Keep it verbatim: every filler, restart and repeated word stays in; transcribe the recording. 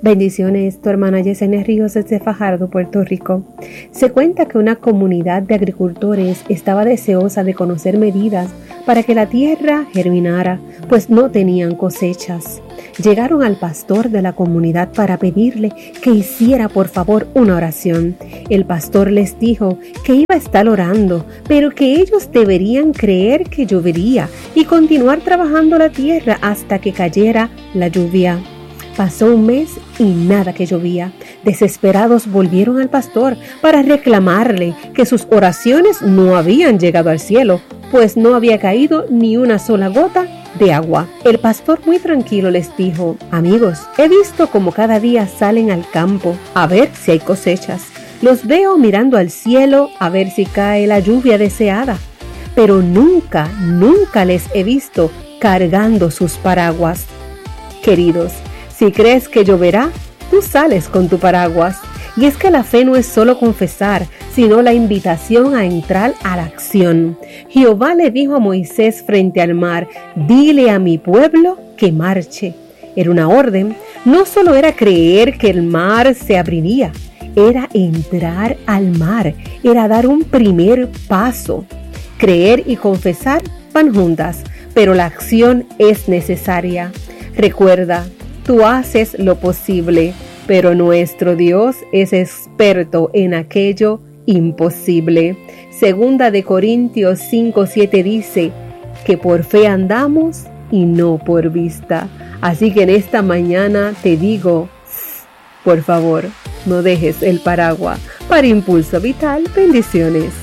Bendiciones, tu hermana Yesenia Ríos desde Fajardo, Puerto Rico. Se cuenta que una comunidad de agricultores estaba deseosa de conocer medidas para que la tierra germinara, pues no tenían cosechas. Llegaron al pastor de la comunidad para pedirle que hiciera por favor una oración. El pastor les dijo que iba a estar orando, pero que ellos deberían creer que llovería y continuar trabajando la tierra hasta que cayera la lluvia. Pasó un mes y nada que llovía. Desesperados volvieron al pastor para reclamarle que sus oraciones no habían llegado al cielo, pues no había caído ni una sola gota de agua. El pastor muy tranquilo les dijo: amigos, he visto como cada día salen al campo a ver si hay cosechas. Los veo mirando al cielo a ver si cae la lluvia deseada, pero nunca, nunca les he visto cargando sus paraguas. Queridos, si crees que lloverá, tú sales con tu paraguas. Y es que la fe no es solo confesar, sino la invitación a entrar a la acción. Jehová le dijo a Moisés frente al mar: dile a mi pueblo que marche. Era una orden. No solo era creer que el mar se abriría, era entrar al mar, era dar un primer paso. Creer y confesar van juntas, pero la acción es necesaria. Recuerda, tú haces lo posible, pero nuestro Dios es experto en aquello imposible. Segunda de Corintios cinco siete dice que por fe andamos y no por vista. Así que en esta mañana te digo, por favor, no dejes el paraguas. Para Impulso Vital, bendiciones.